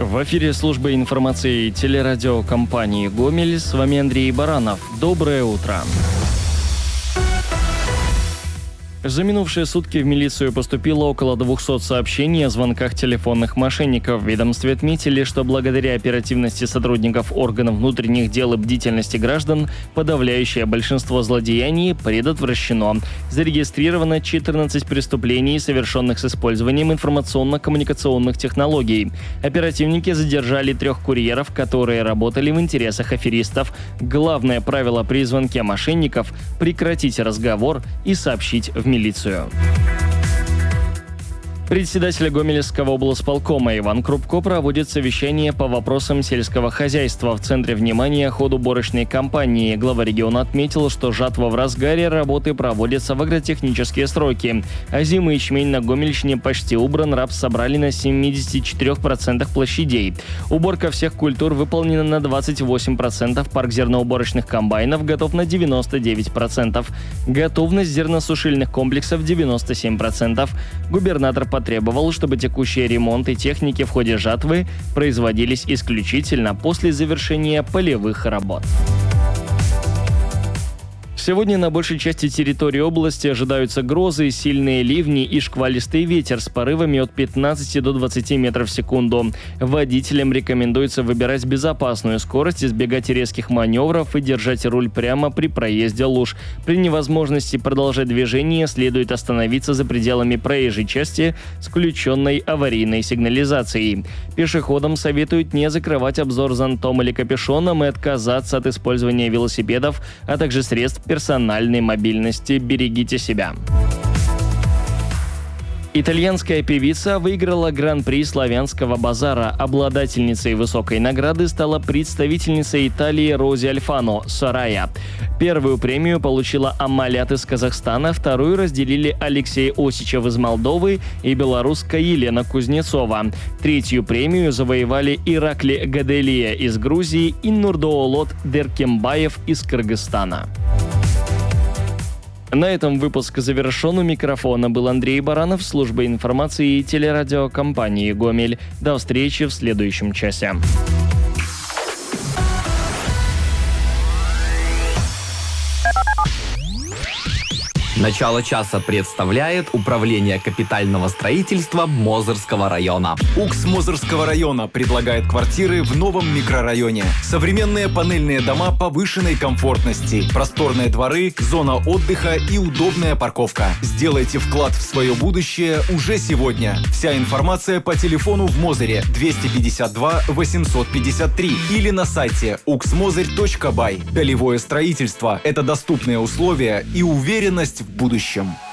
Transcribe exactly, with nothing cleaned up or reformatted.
В эфире службы информации телерадиокомпании «Гомель». С вами Андрей Баранов. Доброе утро. За минувшие сутки в милицию поступило около двухсот сообщений о звонках телефонных мошенников. В ведомстве отметили, что благодаря оперативности сотрудников органов внутренних дел и бдительности граждан подавляющее большинство злодеяний предотвращено. Зарегистрировано четырнадцать преступлений, совершенных с использованием информационно-коммуникационных технологий. Оперативники задержали трех курьеров, которые работали в интересах аферистов. Главное правило при звонке мошенников – прекратить разговор и сообщить в милицию. милицию. Председатель Гомельского облсполкома Иван Крупко проводит совещание по вопросам сельского хозяйства. В центре внимания ход уборочной кампании. Глава региона отметил, что жатва в разгаре, работы проводятся в агротехнические сроки. Озимый ячмень на Гомельщине почти убран, рапс собрали на семидесяти четырёх процентах площадей. Уборка всех культур выполнена на двадцать восемь процентов, парк зерноуборочных комбайнов готов на девяносто девять процентов. Готовность зерносушильных комплексов девяносто семь процентов. Губернатор потребовал, чтобы текущие ремонты техники в ходе жатвы производились исключительно после завершения полевых работ. Сегодня на большей части территории области ожидаются грозы, сильные ливни и шквалистый ветер с порывами от пятнадцати до двадцати метров в секунду. Водителям рекомендуется выбирать безопасную скорость, избегать резких маневров и держать руль прямо при проезде луж. При невозможности продолжать движение следует остановиться за пределами проезжей части с включенной аварийной сигнализацией. Пешеходам советуют не закрывать обзор зонтом или капюшоном и отказаться от использования велосипедов, а также средств персональной мобильности. Берегите себя. Итальянская певица выиграла гран-при славянского базара. Обладательницей высокой награды стала представительница Италии Рози Альфано «Сорая». Первую премию получила Амалят из Казахстана, вторую разделили Алексей Осичев из Молдовы и белорусская Елена Кузнецова. Третью премию завоевали Иракли Гаделия из Грузии и Нурдоолот Деркембаев из Кыргызстана. На этом выпуск завершен. У микрофона был Андрей Баранов, служба информации телерадиокомпании «Гомель». До встречи в следующем часе. Начало часа представляет Управление капитального строительства Мозырского района. УКС Мозырского района предлагает квартиры в новом микрорайоне. Современные панельные дома повышенной комфортности, просторные дворы, зона отдыха и удобная парковка. Сделайте вклад в свое будущее уже сегодня. Вся информация по телефону в Мозыре двести пятьдесят два восемьсот пятьдесят три или на сайте уксмозырь точка бай. Долевое строительство – это доступные условия и уверенность в будущем.